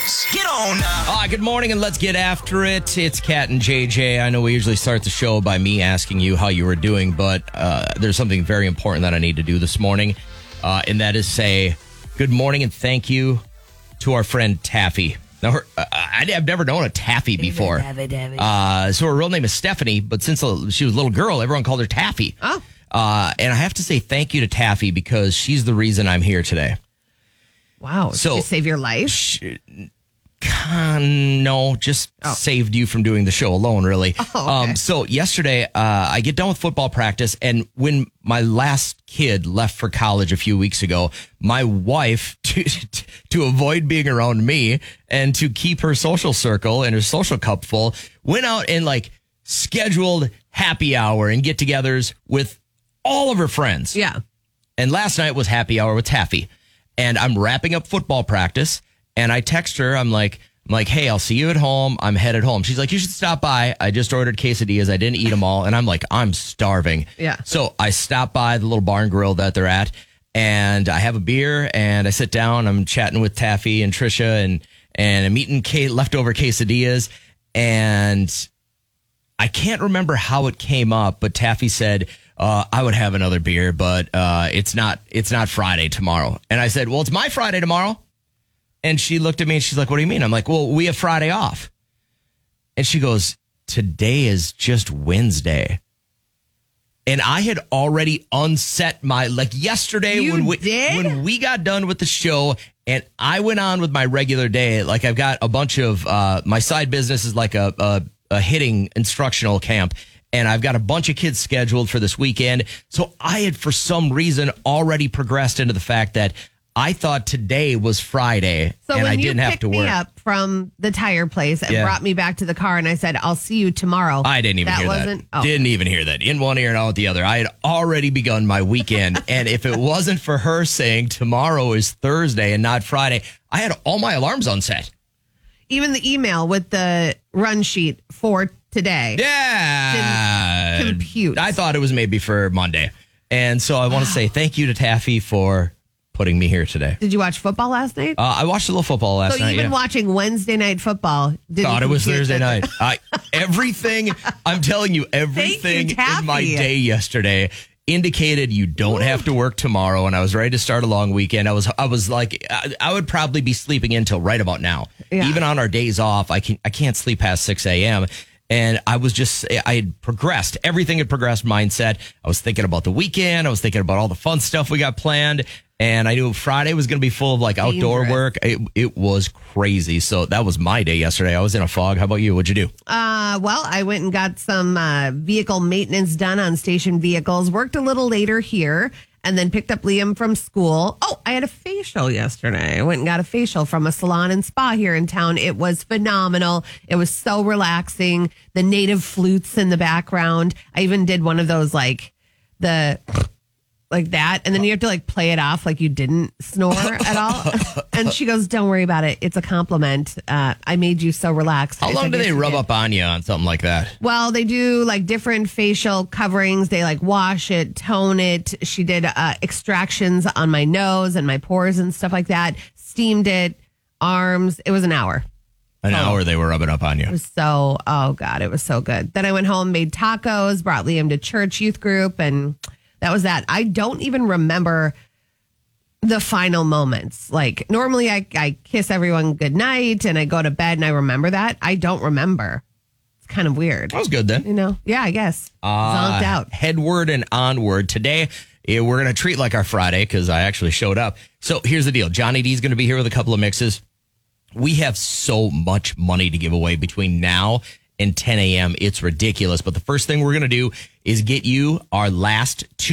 Get on now. Good morning, and let's get after it. It's Kat and JJ. I know we usually start the show by me asking you how you were doing, but there's something very important that I need to do this morning, and that is say good morning and thank you to our friend Taffy. Now, I've never known a Taffy before. So her real name is Stephanie, but since she was a little girl, everyone called her Taffy. Oh. And I have to say thank you to Taffy because she's the reason I'm here today. Wow. So, did she save your life? No, just saved you from doing the show alone, really. Oh, okay. So yesterday, I get done with football practice, and when my last kid left for college a few weeks ago, my wife, to avoid being around me and to keep her social circle and her social cup full, went out and scheduled happy hour and get-togethers with all of her friends. Yeah. And last night was happy hour with Taffy. And I'm wrapping up football practice, and I text her. I'm like, hey, I'll see you at home. I'm headed home. She's like, you should stop by. I just ordered quesadillas. I didn't eat them all. And I'm like, I'm starving. Yeah. So I stop by the little barn grill that they're at, and I have a beer, and I sit down. I'm chatting with Taffy and Trisha, and I'm eating leftover quesadillas. And I can't remember how it came up, but Taffy said, I would have another beer, but it's not Friday tomorrow. And I said, well, it's my Friday tomorrow. And she looked at me and she's like, what do you mean? I'm like, well, we have Friday off. And she goes, today is just Wednesday. And I had already unset my, yesterday when we got done with the show and I went on with my regular day. I've got a bunch of, my side business is like a hitting instructional camp. And I've got a bunch of kids scheduled for this weekend. So I had, for some reason, already progressed into the fact that I thought today was Friday, and I didn't have to work. So when you picked me up from the tire place and brought me back to the car, and I said, I'll see you tomorrow. I didn't even hear that. Oh. Didn't even hear that. In one ear and out with the other. I had already begun my weekend. And if it wasn't for her saying tomorrow is Thursday and not Friday, I had all my alarms on set. Even the email with the run sheet for today. Yeah. Didn't compute. I thought it was maybe for Monday. And so I want to say thank you to Taffy for putting me here today. Did you watch football last night? I watched a little football last night. So even watching Wednesday night football, thought it was Thursday night. Everything, I'm telling you, everything in my day yesterday indicated you don't have to work tomorrow, and I was ready to start a long weekend. I was like, I would probably be sleeping until right about now. Yeah. Even on our days off, I can't sleep past 6 a.m. And I had progressed. Everything had progressed mindset. I was thinking about the weekend. I was thinking about all the fun stuff we got planned. And I knew Friday was going to be full of outdoor work. It was crazy. So that was my day yesterday. I was in a fog. How about you? What'd you do? Well, I went and got some vehicle maintenance done on station vehicles. Worked a little later here and then picked up Liam from school. Oh, I had a facial yesterday. I went and got a facial from a salon and spa here in town. It was phenomenal. It was so relaxing. The native flutes in the background. I even did one of those like that, and then you have to play it off like you didn't snore at all. And she goes, don't worry about it. It's a compliment. I made you so relaxed. How long do they rub up on you on something like that? Well, they do different facial coverings. They wash it, tone it. She did extractions on my nose and my pores and stuff like that. Steamed it, arms. It was an hour. An hour they were rubbing up on you. It was it was so good. Then I went home, made tacos, brought Liam to church youth group, and that was that. I don't even remember the final moments. Normally I kiss everyone goodnight and I go to bed and I remember that. I don't remember. It's kind of weird. That was good then. Yeah, I guess. Zonked out. Headward and onward. Today, we're going to treat like our Friday because I actually showed up. So here's the deal. Johnny D's going to be here with a couple of mixes. We have so much money to give away between now and 10 a.m. It's ridiculous. But the first thing we're going to do is get you our last two